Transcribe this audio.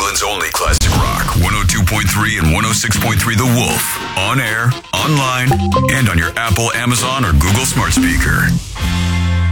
Cleveland's only classic rock. 102.3 and 106.3 The Wolf. On air, online, and on your Apple, Amazon, or Google smart speaker.